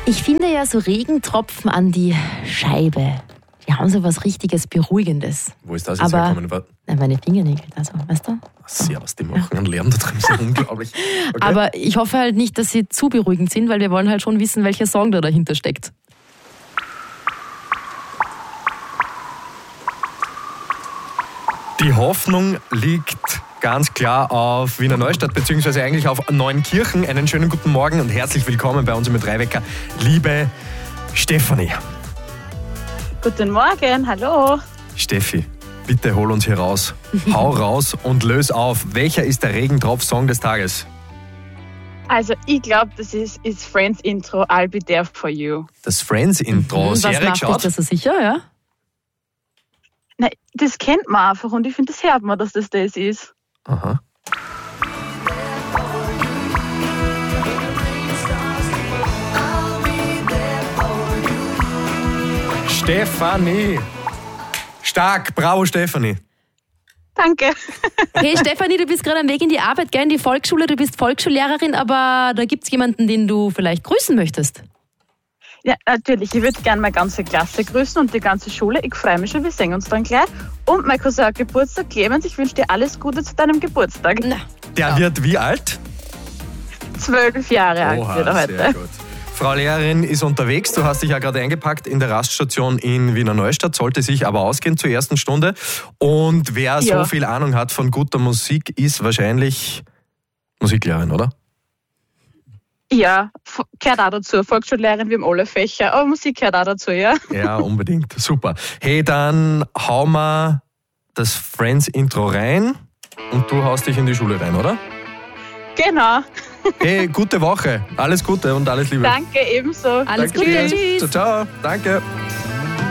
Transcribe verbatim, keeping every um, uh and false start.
Ich finde ja so Regentropfen an die Scheibe, die haben so was richtiges Beruhigendes. Wo ist das jetzt Aber, hergekommen? nein, meine Fingernägel, also, weißt du? Sehr, was die machen an Lärm da drin, ist unglaublich. Okay. Aber ich hoffe halt nicht, dass sie zu beruhigend sind, weil wir wollen halt schon wissen, welcher Song da dahinter steckt. Die Hoffnung liegt ganz klar auf Wiener Neustadt, beziehungsweise eigentlich auf Neunkirchen. Einen schönen guten Morgen und herzlich willkommen bei uns im drei Wecker, liebe Stefanie. Guten Morgen, hallo. Steffi, bitte hol uns hier raus. Hau raus und löse auf. Welcher ist der Regentropf-Song des Tages? Also ich glaube, das ist, ist Friends Intro, I'll Be There For You. Das Friends-Intro. Mhm, Serie was macht geschaut? dich das so sicher, ja? Nein, das kennt man einfach und ich finde, das hört man, dass das das ist. Aha. Stefanie. Stark, bravo Stefanie. Danke. Hey Stefanie, du bist gerade am Weg in die Arbeit, gell, in die Volksschule, du bist Volksschullehrerin, aber da gibt es jemanden, den du vielleicht grüßen möchtest. Ja, natürlich. Ich würde gerne meine ganze Klasse grüßen und die ganze Schule. Ich freue mich schon, wir sehen uns dann gleich. Und mein Cousin hat Geburtstag. Clemens, ich wünsche dir alles Gute zu deinem Geburtstag. Na, Der ja. wird wie alt? Zwölf Jahre alt Oha, wird er heute. sehr gut. Frau Lehrerin ist unterwegs. Du hast dich ja gerade eingepackt in der Raststation in Wiener Neustadt, sollte sich aber ausgehen zur ersten Stunde. Und wer Ja. so viel Ahnung hat von guter Musik, ist wahrscheinlich Musiklehrerin, oder? Ja, f- gehört auch dazu. Volksschullehrerin, wir haben alle Fächer, aber Musik gehört auch dazu, ja. Ja, unbedingt. Super. Hey, dann hauen wir das Friends-Intro rein und du haust dich in die Schule rein, oder? Genau. Hey, gute Woche. Alles Gute und alles Liebe. Danke, ebenso. Alles Danke Gute, dir. tschüss. Ciao, ciao. Danke.